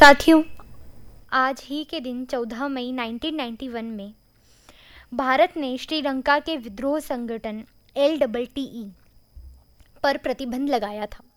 साथियों, आज ही के दिन 14 मई 1991 में भारत ने श्रीलंका के विद्रोह संगठन LTTE पर प्रतिबंध लगाया था।